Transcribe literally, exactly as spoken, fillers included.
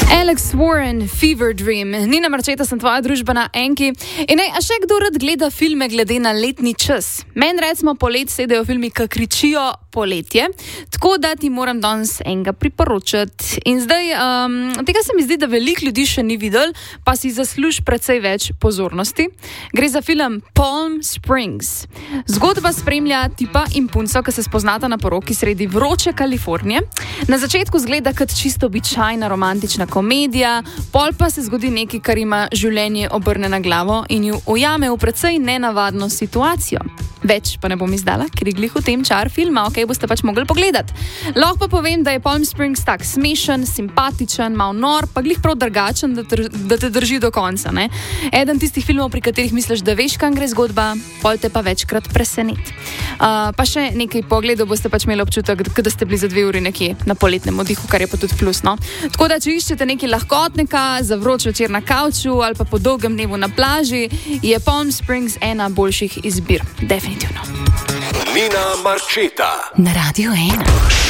Alex Warren, Fever Dream. Nina Marčeta, sem tvoja družba na Enki. In ej, a še kdo rad gleda filme glede na letni čas? Meni recimo polet sedejo filmi, ki kričijo poletje, tako da ti moram danes enega priporočati. In zdaj, um, tega se mi zdi, da veliko ljudi še ni videl, pa si zasluži precej več pozornosti. Gre za film Palm Springs. Zgodba spremlja tipa in punco, ki se spoznata na poroki sredi vroče Kalifornije. Na začetku zgleda kot čisto običajna romantična komedija, pol pa se zgodi nekaj, kar ima življenje obrne na glavo in ju ujame v precej nenavadno situacijo. Več pa ne bom izdala, ker je glih v tem čar filma, ok, boste pač mogli pogledati. Lahko pa povem, da je Palm Springs tak smešen, simpatičen, mal nor, pa glih prav drugačen, da, tr- da te drži do konca, ne? Eden tistih filmov, pri katerih misliš, da veš, kam gre zgodba, pol te pa večkrat preseneti. Uh, pa še nekaj pogledov boste pač imeli občutek, da ste bili za dve uri nekje na poletnem oddihu, kar je pa tudi plus, no? Tako da, če iščete nekaj lahkotnega za vroč večer na kavču ali pa po dolgem dnevu na plaži, je Palm Springs ena boljših izbir. Definitivno. Nina Marčeta na Radio ena.